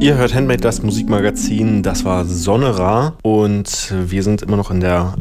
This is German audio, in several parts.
Ihr hört Handmade, das Musikmagazin. Das war Sonnerar und wir sind immer noch in der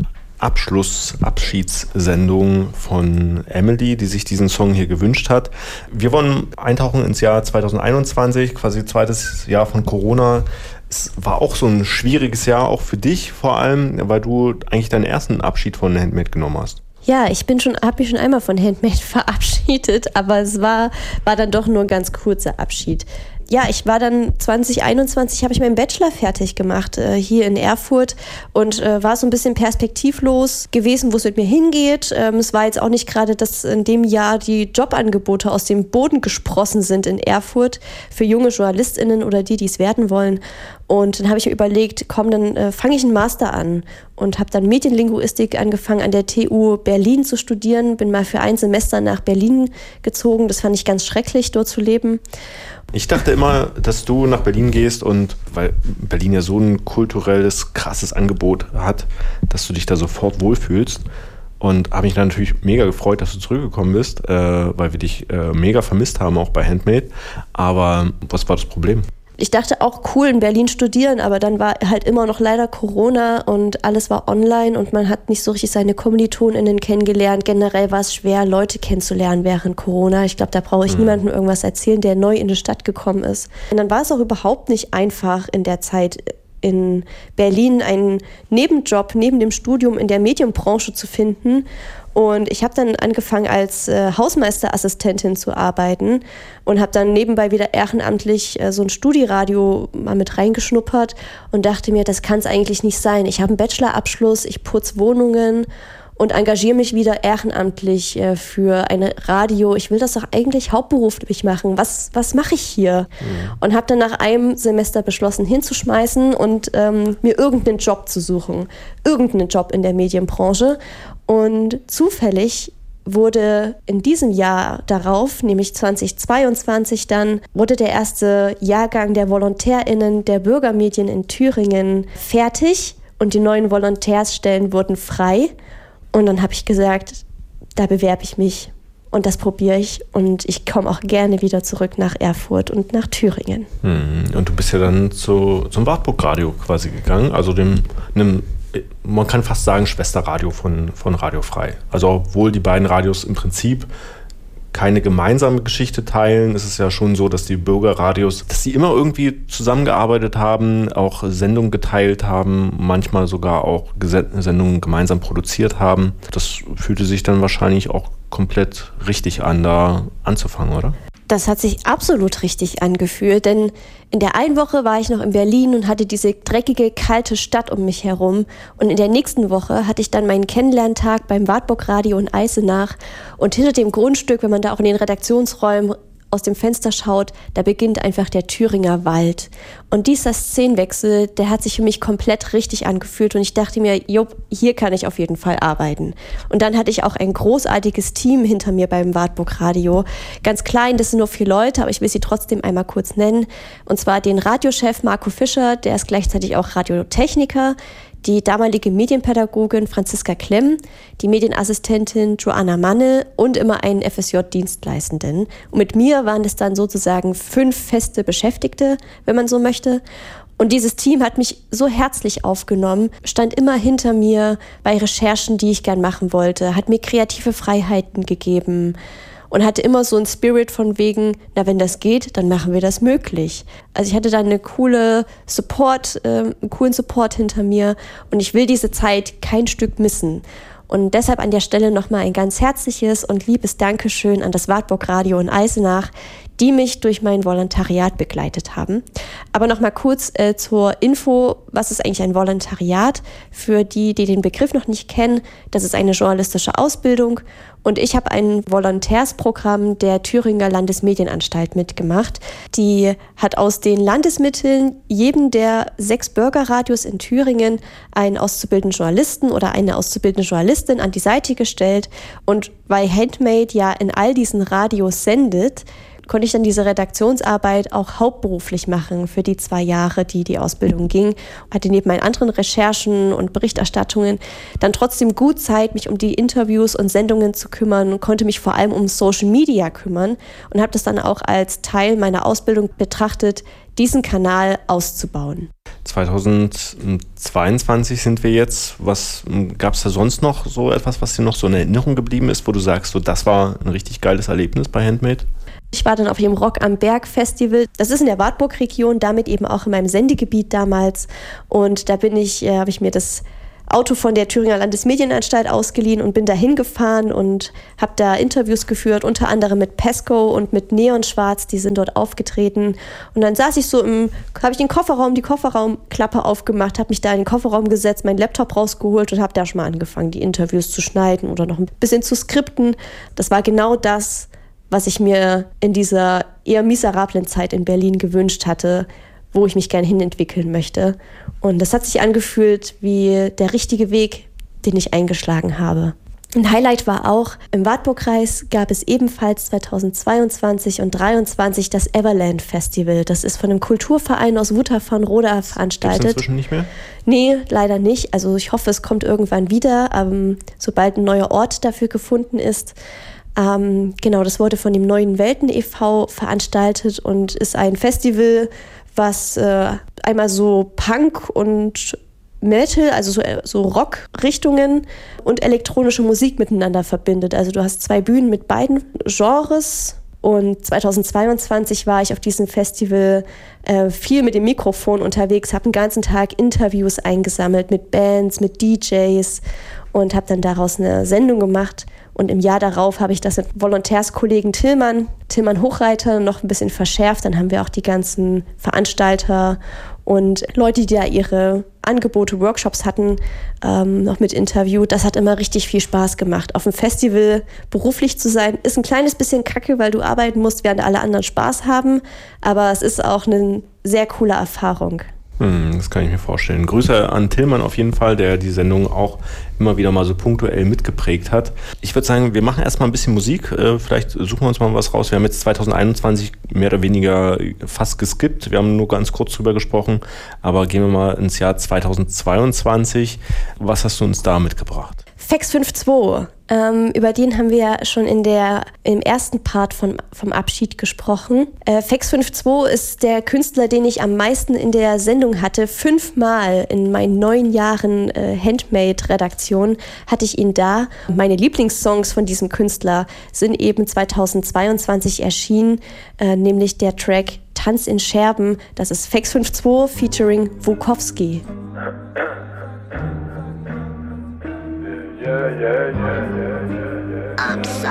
Abschiedssendung von Emily, die sich diesen Song hier gewünscht hat. Wir wollen eintauchen ins Jahr 2021, quasi zweites Jahr von Corona. Es war auch so ein schwieriges Jahr, auch für dich vor allem, weil du eigentlich deinen ersten Abschied von Handmade genommen hast. Ja, habe mich schon einmal von Handmade verabschiedet, aber es war dann doch nur ein ganz kurzer Abschied. Ja, ich war dann 2021, habe ich meinen Bachelor fertig gemacht, hier in Erfurt und war so ein bisschen perspektivlos gewesen, wo es mit mir hingeht. Es war jetzt auch nicht gerade, dass in dem Jahr die Jobangebote aus dem Boden gesprossen sind in Erfurt für junge JournalistInnen oder die es werden wollen. Und dann habe ich mir überlegt, komm, dann fange ich einen Master an und habe dann Medienlinguistik angefangen an der TU Berlin zu studieren. Bin mal für ein Semester nach Berlin gezogen. Das fand ich ganz schrecklich, dort zu leben. Ich dachte immer, dass du nach Berlin gehst und weil Berlin ja so ein kulturelles, krasses Angebot hat, dass du dich da sofort wohlfühlst. Und habe mich dann natürlich mega gefreut, dass du zurückgekommen bist, weil wir dich mega vermisst haben, auch bei Handmade. Aber was war das Problem? Ich dachte auch, cool, in Berlin studieren, aber dann war halt immer noch leider Corona und alles war online und man hat nicht so richtig seine KommilitonInnen kennengelernt. Generell war es schwer, Leute kennenzulernen während Corona. Ich glaube, da brauche ich niemandem irgendwas erzählen, der neu in die Stadt gekommen ist. Und dann war es auch überhaupt nicht einfach in der Zeit in Berlin einen Nebenjob neben dem Studium in der Medienbranche zu finden. Und ich habe dann angefangen als Hausmeisterassistentin zu arbeiten und habe dann nebenbei wieder ehrenamtlich so ein Studiradio mal mit reingeschnuppert und dachte mir, das kann es eigentlich nicht sein. Ich habe einen Bachelorabschluss, ich putze Wohnungen und engagiere mich wieder ehrenamtlich für ein Radio. Ich will das doch eigentlich hauptberuflich machen. Was mache ich hier? Und habe dann nach einem Semester beschlossen, hinzuschmeißen und mir irgendeinen Job zu suchen. Irgendeinen Job in der Medienbranche. Und zufällig wurde in diesem Jahr darauf, nämlich 2022 dann, wurde der erste Jahrgang der VolontärInnen der Bürgermedien in Thüringen fertig und die neuen Volontärsstellen wurden frei. Und dann habe ich gesagt, da bewerbe ich mich und das probiere ich und ich komme auch gerne wieder zurück nach Erfurt und nach Thüringen. Und du bist ja dann zum Wartburg Radio quasi gegangen, also einem, man kann fast sagen, Schwesterradio von Radio Frei. Also obwohl die beiden Radios im Prinzip keine gemeinsame Geschichte teilen, ist es ja schon so, dass die Bürgerradios, dass sie immer irgendwie zusammengearbeitet haben, auch Sendungen geteilt haben, manchmal sogar auch Sendungen gemeinsam produziert haben. Das fühlte sich dann wahrscheinlich auch komplett richtig an, da anzufangen, oder? Das hat sich absolut richtig angefühlt, denn in der einen Woche war ich noch in Berlin und hatte diese dreckige, kalte Stadt um mich herum. Und in der nächsten Woche hatte ich dann meinen Kennenlerntag beim Wartburg Radio in Eisenach. Und hinter dem Grundstück, wenn man da auch in den Redaktionsräumen aus dem Fenster schaut, da beginnt einfach der Thüringer Wald. Und dieser Szenenwechsel, der hat sich für mich komplett richtig angefühlt und ich dachte mir, hier kann ich auf jeden Fall arbeiten. Und dann hatte ich auch ein großartiges Team hinter mir beim Wartburg Radio. Ganz klein, das sind nur 4 Leute, aber ich will sie trotzdem einmal kurz nennen. Und zwar den Radiochef Marco Fischer, der ist gleichzeitig auch Radiotechniker, die damalige Medienpädagogin Franziska Klemm, die Medienassistentin Joanna Manne und immer einen FSJ-Dienstleistenden. Und mit mir waren es dann sozusagen 5 feste Beschäftigte, wenn man so möchte. Und dieses Team hat mich so herzlich aufgenommen, stand immer hinter mir bei Recherchen, die ich gern machen wollte, hat mir kreative Freiheiten gegeben und hatte immer so einen Spirit von wegen, na, wenn das geht, dann machen wir das möglich. Also ich hatte da einen coolen Support hinter mir und ich will diese Zeit kein Stück missen. Und deshalb an der Stelle nochmal ein ganz herzliches und liebes Dankeschön an das Wartburg Radio in Eisenach, die mich durch mein Volontariat begleitet haben. Aber nochmal kurz zur Info, was ist eigentlich ein Volontariat? Für die den Begriff noch nicht kennen, das ist eine journalistische Ausbildung und ich habe ein Volontärsprogramm der Thüringer Landesmedienanstalt mitgemacht. Die hat aus den Landesmitteln jedem der 6 Bürgerradios in Thüringen einen auszubildenden Journalisten oder eine auszubildende Journalistin an die Seite gestellt und weil Handmade ja in all diesen Radios sendet, konnte ich dann diese Redaktionsarbeit auch hauptberuflich machen für die 2 Jahre, die Ausbildung ging. Hatte neben meinen anderen Recherchen und Berichterstattungen dann trotzdem gut Zeit, mich um die Interviews und Sendungen zu kümmern und konnte mich vor allem um Social Media kümmern und habe das dann auch als Teil meiner Ausbildung betrachtet, diesen Kanal auszubauen. 2022 sind wir jetzt. Was gab es da sonst noch so etwas, was dir noch so in Erinnerung geblieben ist, wo du sagst, so das war ein richtig geiles Erlebnis bei Handmade? Ich war dann auf dem Rock am Berg Festival. Das ist in der Wartburg-Region, damit eben auch in meinem Sendegebiet damals. Und da habe ich mir das Auto von der Thüringer Landesmedienanstalt ausgeliehen und bin da hingefahren und habe da Interviews geführt, unter anderem mit Pesco und mit Neon Schwarz, die sind dort aufgetreten. Und dann saß ich habe ich die Kofferraumklappe aufgemacht, habe mich da in den Kofferraum gesetzt, meinen Laptop rausgeholt und habe da schon mal angefangen, die Interviews zu schneiden oder noch ein bisschen zu skripten. Das war genau das, was ich mir in dieser eher miserablen Zeit in Berlin gewünscht hatte, wo ich mich gerne hinentwickeln möchte. Und das hat sich angefühlt wie der richtige Weg, den ich eingeschlagen habe. Ein Highlight war auch, im Wartburgkreis gab es ebenfalls 2022 und 2023 das Everland Festival. Das ist von einem Kulturverein aus Wuther-von-Roda veranstaltet. Gibt's inzwischen nicht mehr? Nee, leider nicht. Also ich hoffe, es kommt irgendwann wieder, sobald ein neuer Ort dafür gefunden ist. Genau, das wurde von dem Neuen Welten e.V. veranstaltet und ist ein Festival, was einmal so Punk und Metal, also so Rock-Richtungen und elektronische Musik miteinander verbindet. Also du hast 2 Bühnen mit beiden Genres. Und 2022 war ich auf diesem Festival viel mit dem Mikrofon unterwegs, habe den ganzen Tag Interviews eingesammelt mit Bands, mit DJs und habe dann daraus eine Sendung gemacht. Und im Jahr darauf habe ich das mit Volontärskollegen Tillmann Hochreiter noch ein bisschen verschärft. Dann haben wir auch die ganzen Veranstalter und Leute, die da ihre Angebote, Workshops hatten, noch mit interviewt. Das hat immer richtig viel Spaß gemacht. Auf dem Festival beruflich zu sein, ist ein kleines bisschen kacke, weil du arbeiten musst, während alle anderen Spaß haben. Aber es ist auch eine sehr coole Erfahrung. Das kann ich mir vorstellen. Grüße an Tillmann auf jeden Fall, der die Sendung auch immer wieder mal so punktuell mitgeprägt hat. Ich würde sagen, wir machen erstmal ein bisschen Musik. Vielleicht suchen wir uns mal was raus. Wir haben jetzt 2021 mehr oder weniger fast geskippt. Wir haben nur ganz kurz drüber gesprochen. Aber gehen wir mal ins Jahr 2022. Was hast du uns da mitgebracht? Fex 5.2, über den haben wir ja schon im ersten Part vom Abschied gesprochen. Fex 5.2 ist der Künstler, den ich am meisten in der Sendung hatte. 5-mal in meinen 9 Jahren Handmade-Redaktion hatte ich ihn da. Meine Lieblingssongs von diesem Künstler sind eben 2022 erschienen, nämlich der Track Tanz in Scherben. Das ist Fex 5.2 featuring Wukowski. Yeah.